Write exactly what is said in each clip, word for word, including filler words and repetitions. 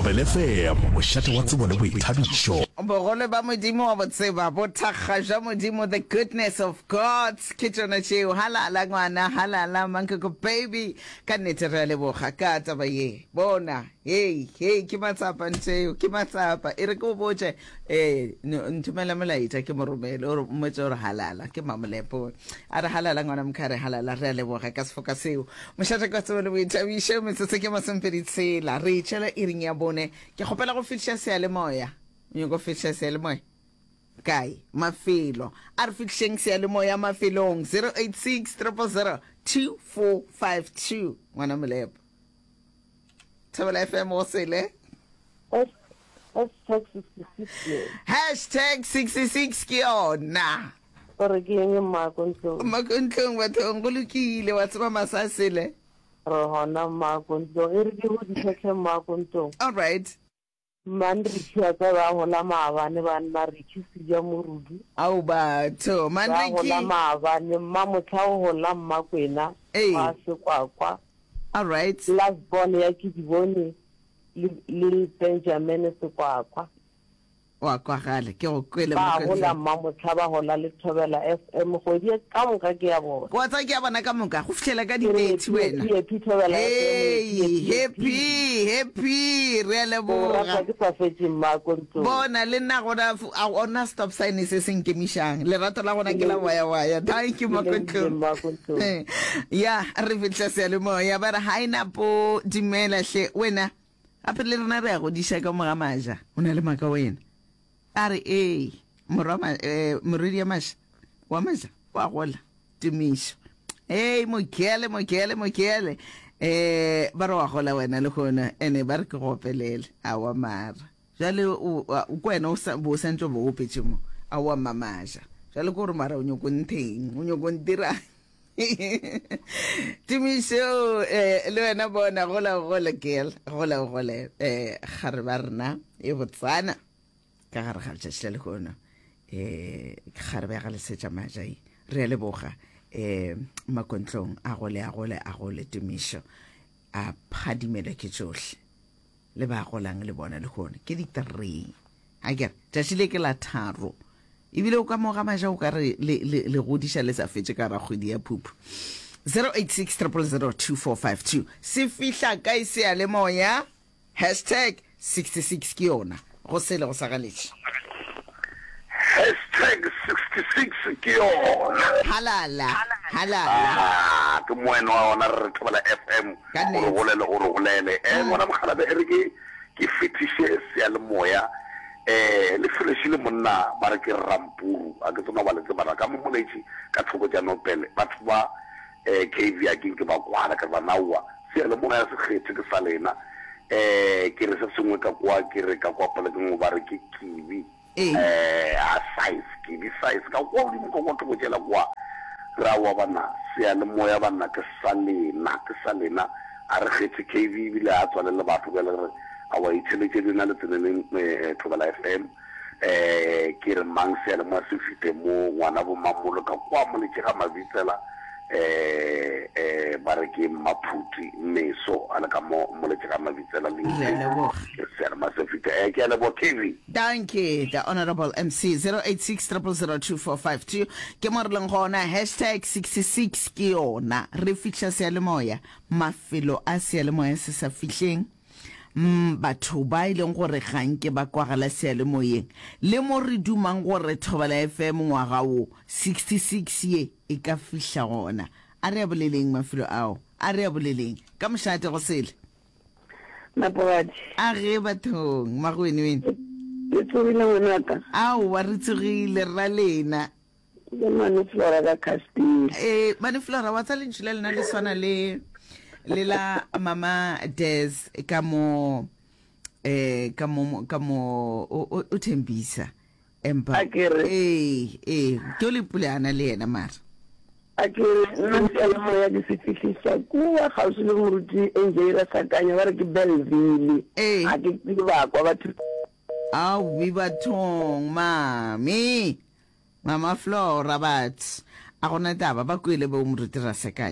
Thobela F M mošate wa tsebo le boithabišo. Bogole ba modimo wa botseba bo thakgaja modimo, the goodness of God ke tsona tšeo halala ngwana halala mankoko baby ka nnete re a leboga ka taba ye bona hey hey ke matsapa ntšeo ke matsapa e re ke o botse eh nthumela molaetša ke moromele o mmotse gore halala ke mamolepo a re halala ngwana mkhare halala re a leboga ka sefoka seo mošate ka tsebo le boithabišo metsotso ke masempedi tshela re itšhela e ring ya bone ke kgopela go fitlha seyalemoya nyoko fitlha seyalemoya kae mafelo a re fitlheng seyalemoya mafelong zero eight six zero zero two four five two ngwana molepo Thobela F M o sele hashtag sixty-six hashtag sixty-six ke yona gore ke eng makontlong makontlong bathong go lokile wa tseba masasele re hona makontlong e re ke go ditlhetlhe makontlong all right man re tšhia tsa ba gola maabane banna re tšhisija morudi au batho man ba re gola ke maabane mma motlha o gola mmakwena Hey. a sekwakwa all right last born ya ke di bone le le Benjamin sekwakwa wa kwa gale ke go kwele ba gola mo mma motlha ba gola le Thobela F M go di ka moka ke ya bona wa tsa ke ya bona ka moka go fitlhela ka di-date wena ke ke Thobela hey happy happy re a leboga ra ke sa fetse makontlong bona le nna gona a ona stop sign se se nkemišang lerato la gona ke la waya waya thank you makontlong Eh, ya re fitlha seyalemoya ba re ha ina po dimela hle wena gape le rena re ya go diša ka moga maja o na le maka wena a re ee moredi ya maša wa maša wa gola tumišo ei mokele mokele mokele um ba re wa gola wena le gona ande ba re ke gopelele a wa mara jale ko wena bo o santse bo opetse mo a wa mamaja jale ko gore mara o nyoko ntheng o nyoko ntirang tumišo um le wena bona gola gole kel gola gole um gare ba rena e botsana ka gare ga letšatši le lekgono um gare ba ga lesetša majai re a leboga um makontlong a gole a gole a gole tumišo a phadimela ke tšohle le ba golang le bona le gone ke di-three a kere tšatši le ke la tharo ebile o ka moga maja o ka re le godiša le sa fetse ka ra kgwedi ya phuphu zero eight six zero zero two four five two se fihla kae seyalemoya hashtag sixty-six ke yona go sele go sa galetše hashtag sixty-six ke yona halala halala ah ke moeno wa ona re Thobela F M Ka nnete. gore golele gore golele eh ngwana mogalabe e re ke ke fetishe seyalemoya eh le fresh le monna ba re ke rampuru a ke tsona ba le tsebana ka mo moletši ka thoko ja nopele batho ba eh K V a ke ke ba kwana ka ba nawa seyalemoya se kgetse ke sa lena eh ke re se sengwe ka kwa ke re ka kwa pele ke mo ba re ke kiwi Eh. eh a size kiwi size ka kwa di mo go go jela kwa ra wa bana seyalemoya bana ke sa lena ke sa lena a re kgetse K V bile a tswale le batho ba le re a wa itšheletse dina le tseneng Thobela F M eh ke re mang seyalemoya se fite mo ngwana bo mamolo ka kwa mo le tšega mabitsela eh eh ba re ke maphuti meso a le ka mo mo le tšega mabitsela le Re a leboga. seyalemoya se fite eh ke a leboga K V thank you the honorable M C zero eight six zero zero two four five two ke mo re leng gona hashtag sixty-six ke yona re fitlha seyalemoya mafelo a seyalemoya se sa fitlheng mm batho ba ileng gore ganke ba kwagala seyalemoyeng le mo re dumang gore Thobela F M ngwaga o sixty-six ye e ka fihla gona a re a boleleng mafelo ao a re a boleleng ka mošate go sele napogadi a ge bathong magwenwene ke tsogile ngwanaka ao wa re tsogile ra lena ke mane Flora ka Castile eh bane Flora wa tsa lentšho le lena le swana le le la mama Des ka mo eh ka mo ka mo o o Thembisa empa Akere. eh eh ke le puleana le yena mara a ke nna seyalemoya ke se fitlhisa kua gausi le moruti enjeira sakanya ba re ke Bellville Eh. a ke ke ba kwa batho a wi bathong mami mama Flora bat a gona taba ba kwele bo moruti ra sekanya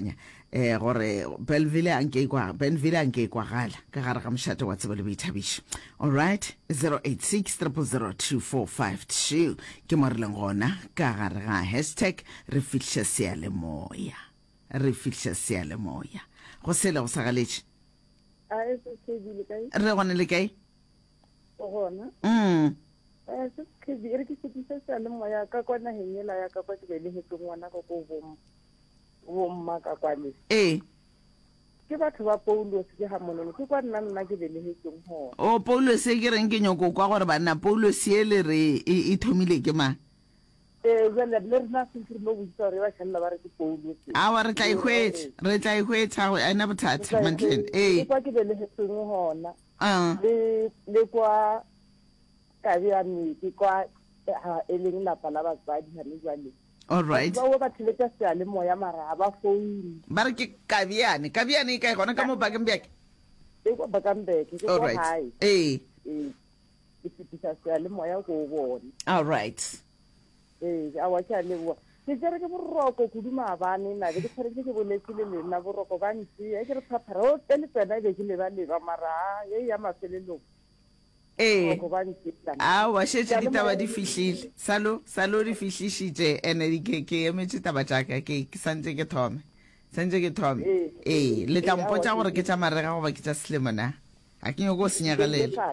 eh gore Bellville anke kwa Benville anke kwa gala ka gare ga moshato wa tsebo le boithabišo. All right, zero eight six zero zero two four five two ke mo re leng gona ka gare ga hashtag re fitlhe sealemoya re fitlhe sealemoya go sele go sagaletše a e se ke di le kae re gone le kae o gona mm a se ke di re ke se ke se le moya ka kwana hengela ya ka kwa ke le he ke ngwana ka go bom bomma ka kwale eh ke batho ba Paulo se ga monono ke kwa nna nna ke le he ke ho o Paulo se ke reng ke nyoko kwa gore bana Paulo se le re e e thomile ke ma eh jale le rena se ke mo botsa re ba tshella ba re ke Paulo se a wa re tla ihwetša re tla ihwetša go ena bothata mantleng eh kwa ke le he ke hona ah le le kwa ka bia mi ke kwa ha eleng la pala ba tsadi ha le jale. all right ba wa ba tletsa se le moya mara ba phone ba re ke kabiane kabiane ka gona ka mo bakeng bjake e go ba kambeke ke all go right hai eh eh ke tletsa se le moya go bona all right eh a wa tsa le bo ke tsere ke boroko go duma bane na ke tsere ke boletse le le na boroko ba ntsi e ke re phaphara o tele tsena be ke le ba le ba mara ye ya mafelelo eh go ba ntsi a wa shetse ditaba di fihlile salo salo di fihlishitse ene di ke ke emetse taba tjaka ke ke santse ke thome santse ke thome eh le tla mpotsa gore ke tsa marega go ba ke tsa selemona a ke go senyagelela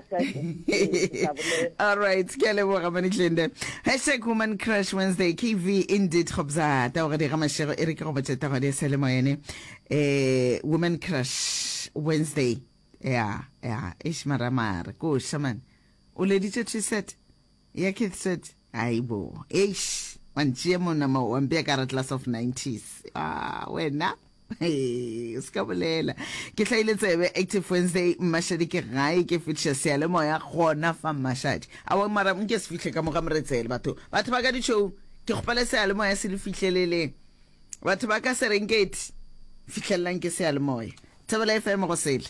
all right ke le bo ga manitlende hashtag woman crush Wednesday K V indeed khobza ta gore ga mashego e re ke go botsa go di selemo yene eh woman crush Wednesday yeah yeah ish maramar ko shaman o le ditse tset ya ke tset aibo ish manje mona ma wa mbe ka class of nineties ah wena hey ska bolela ke hlaile tsebe active Wednesday mashadi ke gae ke fitlhe sele moya gona fa mashadi a wa mara nke se fitlhe ka mo ga moretsele batho batho ba ka di show ke gopela sele moya se le fitlhelele batho ba ka Serengeti fitlhelang ke sele moya tsebela F M go sele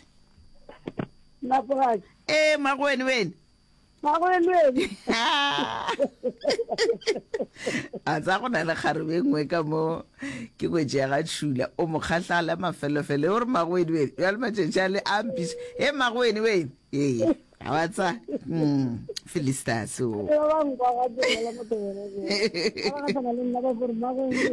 na pora eh magweni wena magweni wena a tsa go na le kgarebe ngwe ka mo ke go tšea ga tshula o mo kgahlala mafelofele o re magweni wena ya le matšetša le ampis e magweni wena ee a wa tsa mm Felistas o ba ngwa ga tsela mo tore ga ga le nna ba gore magweni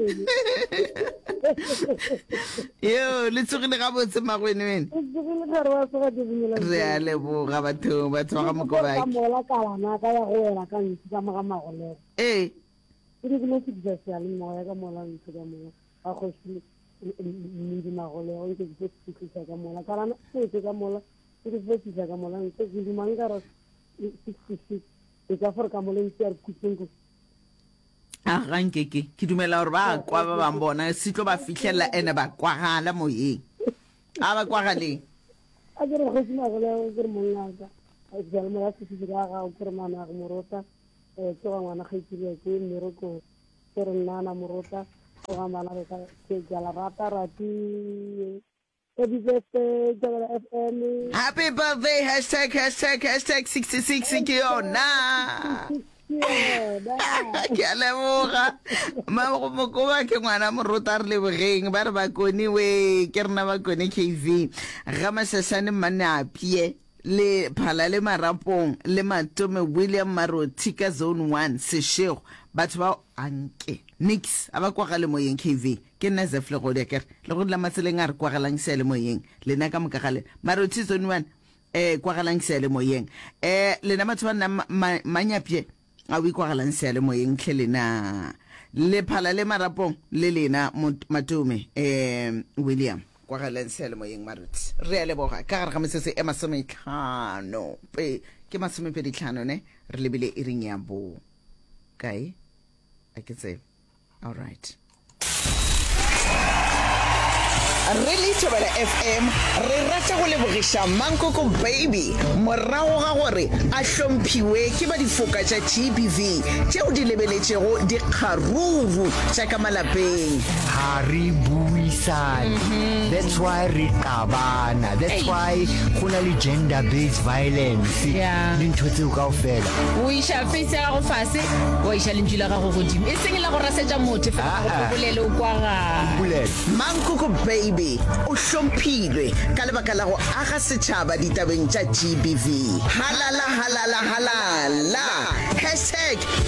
yo le tsogile ga botse magweni wena ke le re wa se ga dibunyela re a leboga batho ba tsoga mokobaki ka mola kala na ka ya go wela ka ntse ka mo ga magolego eh ke di mo se di sa le mo ya ka mola ntse ka mola a go se ni di magolego ke di se se ka mola ka rana se se ka mola ke di se se ka mola ntse ke di mangara sixty-six e ka for ka mola ntse ya kutsengo a ganke ke ke dumela gore ba kwa ba bang bona se tlo ba fitlhela ene ba kwagala moyeng a ba kwagaleng a ke re go se magolego ke re monna ka a ke mo ya se se ga ga o ke re mana go morota e ke wa ngwana gaitile ke meroko ke re nana morota go ga mana ka ke jala rata rati happy birthday Jabala F M happy birthday hashtag hashtag hashtag sixty-six ke yona ke a leboga ma go mokoba ke ngwana morota re lebogeng ba re ba kone we ke rena ba kone K V ga masasane manne a pie le phala le marapong le matome William Maroti ka zone one seshego batho ba anke nix aba kwa gale moyeng K V ke nna zefle go le kere le go la matseleng a re kwa galang sele moyeng le na ka mokagale Maroti zone one eh kwa galang sele moyeng eh le na batho ba nna manyapie a wi kwa galang sele moyeng tlhele na le phala le marapong le lena matome eh William kwa galang sele moyeng Maroti re a leboga ka gare ga metsese e masometlhano pe ke masomepeditlhano ne re lebile e ring ya bo kae I can say all right Really Jabala F M re rata go lebogisha Mankoko baby morago ga gore a hlomphiwe ke ba difoka tša G B V tšeo di lebeletšego di kgaruru tša ka malapeng ha re buisane that's why re tabana that's why go na le gender based violence le ntho tseo kaofela o isha face ya go fase o isha le ntšhila ga go godimo e seng la go rasetša motho fa go bolele o kwa ga bulele Mankoko baby Mugabe o hlomphilwe ka lebaka la go aga setšhaba ditabeng tša G B V. Halala